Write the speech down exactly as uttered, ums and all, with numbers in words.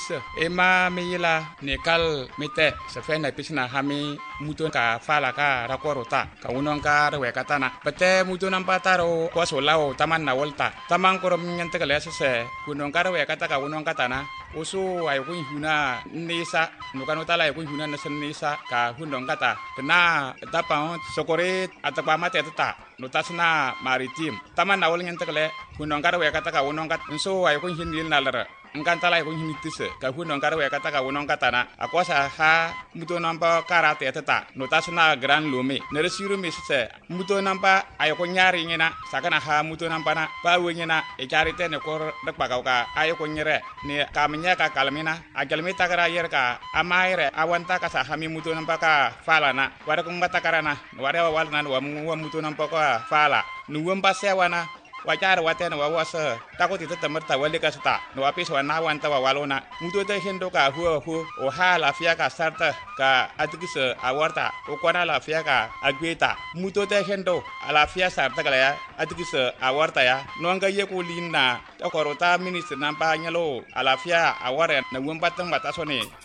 tise ema meyila nekal mete se fe na pisna hami muto ka fala ka rakorota ka unon ka rewe katana pete muto nampataro ko solao taman na volta taman korom nyante kale se kunon ka rewe kata ka unon katana usu ay kun huna nisa nukano tala ay kun huna nasen nisa ka hunon kata kena tapa sokore atapa mate tata notasna maritim taman na wol nyante kale kunon ka rewe kata ka unon kat so ay kun hinil nalara engkantala ay kun hinitise ka hunon ka rewe kata ka unon katana akosa ha muto nampa karate tata notasna gran lome neresiru misse muto nampa ay kun nyari ngena sakana ha muto nampa na pa wenyena e charite ne kor dak pakauka ay kun nyere ni kamnya ka kalmina agalmi takara yer ka amaire awanta ka sa hami muto nampa ka fala na wada kun matakarana wada walna wa mu muto nampa ka fala nuwam pasewana wajar watena wawasa takoti tetemar tawali ka sta no apis wana wanta walona muto te hendo ka hu hu o hala fia ka sarta ka atikise awarta o kwana la fia ka agweta muto te hendo ala fia sarta kala ya atikise awarta ya no nga ye ko linna to korota minister nampa nyalo ala fia aware na wumpa tang batasone